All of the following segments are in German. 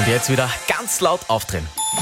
Und jetzt wieder ganz laut aufdrehen.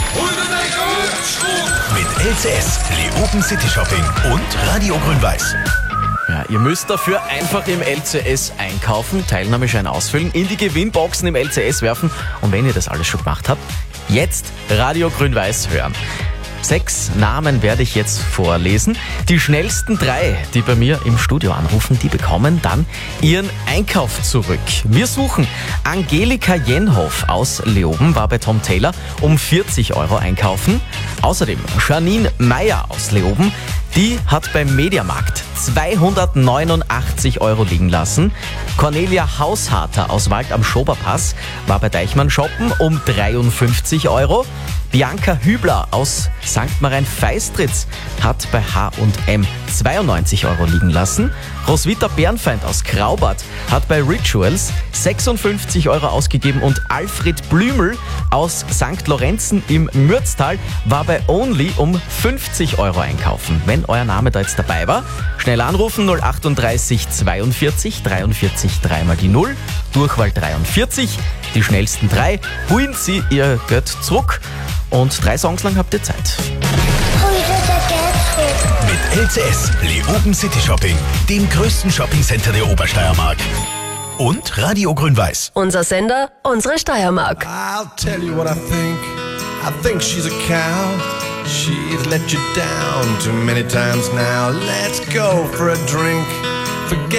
Mit LCS, Leoben City Shopping und Radio Grün-Weiß. Ja, ihr müsst dafür einfach im LCS einkaufen, Teilnahmeschein ausfüllen, in die Gewinnboxen im LCS werfen und wenn ihr das alles schon gemacht habt, jetzt Radio Grün-Weiß hören. 6 Namen werde ich jetzt vorlesen. Die schnellsten 3, die bei mir im Studio anrufen, die bekommen dann ihren Einkauf zurück. Wir suchen Angelika Jenhoff aus Leoben, war bei Tom Taylor, um 40 € einkaufen. Außerdem Janine Meyer aus Leoben, die hat beim Mediamarkt 289 € liegen lassen. Cornelia Hausharter aus Wald am Schoberpass war bei Deichmann shoppen um 53 €. Bianca Hübler aus St. Marien-Feistritz hat bei H&M 92 € liegen lassen. Roswitha Bernfeind aus Graubart hat bei Rituals 56 € ausgegeben und Alfred Blümel aus St. Lorenzen im Mürztal war bei Only um 50 € einkaufen. Wenn euer Name da jetzt dabei war, schnell anrufen 038 42 43 3 mal die 0, Durchwahl 43. Die schnellsten 3 holen sie ihr Geld zurück und 3 Songs lang habt ihr Zeit. Mit LCS, Leoben City Shopping, dem größten Shoppingcenter der Obersteiermark. Und Radio Grün-Weiß. Unser Sender, unsere Steiermark. I'll tell you what I think. I think she's a cow. She's let you down too many times now. Let's go for a drink. Forget